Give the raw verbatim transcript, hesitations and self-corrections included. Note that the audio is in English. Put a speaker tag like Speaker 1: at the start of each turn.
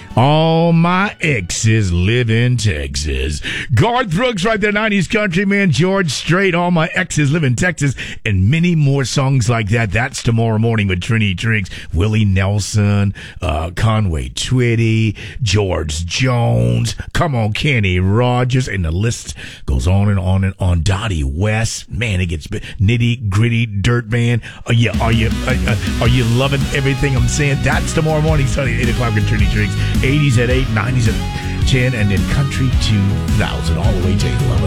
Speaker 1: All my exes live in Texas. Garth Brooks right there, nineties country man. George Strait, all my exes live in Texas. And many more songs like that. That's tomorrow morning with Trini Triggs, Willie Nelson, uh, Conway Twitty, George Jones. Come on, Kenny Rogers. And the list goes on and on and on. Dottie West. Man, it gets nitty gritty dirt band. Are you, are you, are, are you loving everything I'm saying? That's tomorrow morning, starting at eight o'clock with Trini Triggs. eighties at eight, nineties at ten, and then country two thousand, all the way to eleven.